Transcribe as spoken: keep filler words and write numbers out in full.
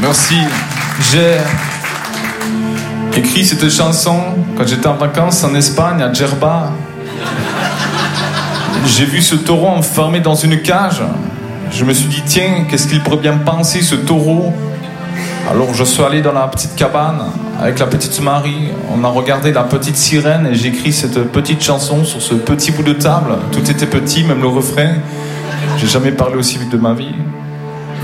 Merci. J'ai écrit cette chanson quand j'étais en vacances en Espagne, à Djerba. J'ai vu ce taureau enfermé dans une cage. Je me suis dit, tiens, qu'est-ce qu'il pourrait bien penser, ce taureau? Alors je suis allé dans la petite cabane avec la petite Marie. On a regardé la petite sirène et j'ai écrit cette petite chanson sur ce petit bout de table. Tout était petit, même le refrain. J'ai jamais parlé aussi vite de ma vie.